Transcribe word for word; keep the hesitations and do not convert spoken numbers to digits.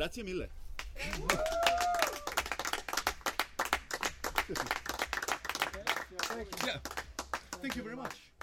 Grazie mille. Thank you. Yeah. Thank you very much.